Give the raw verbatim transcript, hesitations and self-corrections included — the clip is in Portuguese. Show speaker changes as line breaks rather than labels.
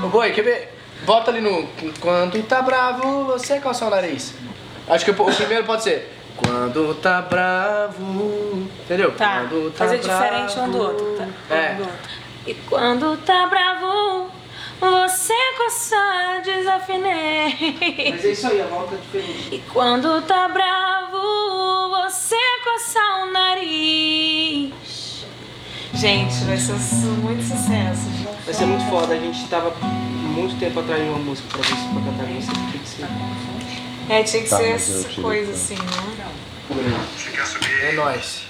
Ô boi, quer ver? Bota ali no... Quando tá bravo, você coça o nariz. Acho que o primeiro pode ser... Quando tá bravo... Entendeu?
Tá,
quando tá
fazer
bravo,
diferente um do outro. Tá?
É.
Um do outro. E quando tá bravo, você coça, desafinei.
Mas é isso aí, a volta é diferente.
E quando tá bravo, você coça o nariz. Gente, vai ser muito sucesso.
Vai ser muito foda, a gente tava muito tempo atrás de uma música pra, você, pra cantar com você. Tem que ser.
É, tinha que
Tá,
ser
mas eu
essa
tirei
coisa
fora.
assim, né?
É nóis.